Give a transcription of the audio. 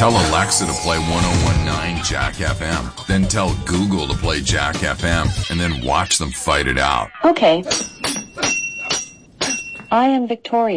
Tell Alexa to play 1019 Jack FM. Then tell Google to play Jack FM. And then watch them fight it out. Okay. I am Victoria.